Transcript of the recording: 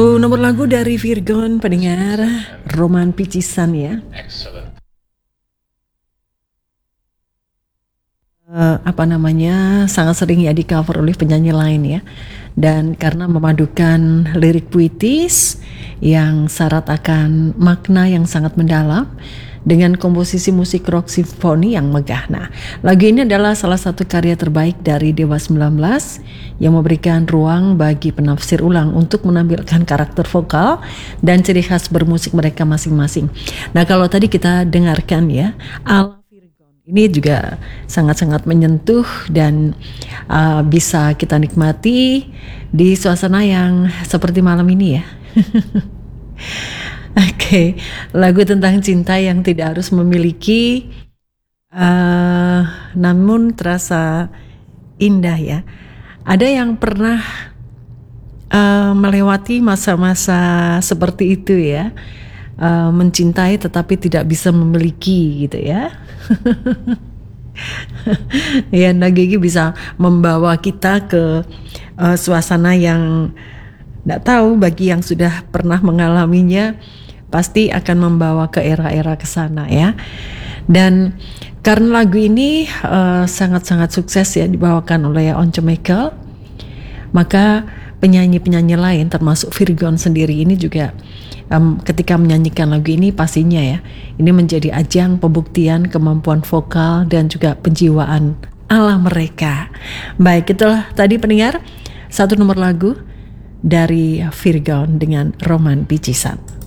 Nomor lagu dari Virgon pendengar Roman Picisan ya. Sangat sering ya di cover oleh penyanyi lain ya. Dan karena memadukan lirik puitis yang syarat akan makna yang sangat mendalam dengan komposisi musik rock simfoni yang megah. Nah, lagu ini adalah salah satu karya terbaik dari Dewa 19 yang memberikan ruang bagi penafsir ulang untuk menampilkan karakter vokal dan ciri khas bermusik mereka masing-masing. Nah, kalau tadi kita dengarkan ya, ini juga sangat-sangat menyentuh dan bisa kita nikmati di suasana yang seperti malam ini ya. Oke, lagu tentang cinta yang tidak harus memiliki, namun terasa indah ya. Ada yang pernah melewati masa-masa seperti itu ya, mencintai tetapi tidak bisa memiliki gitu ya. Ya, Nagigi bisa membawa kita ke suasana yang tidak tahu, bagi yang sudah pernah mengalaminya pasti akan membawa ke era-era ke sana ya. Dan karena lagu ini sangat-sangat sukses ya dibawakan oleh Once Michael, maka penyanyi-penyanyi lain termasuk Virgon sendiri ini juga ketika menyanyikan lagu ini pastinya ya, ini menjadi ajang pembuktian kemampuan vokal dan juga penjiwaan ala mereka. Baik, itulah tadi pendengar satu nomor lagu dari Virgon dengan Roman Picisan.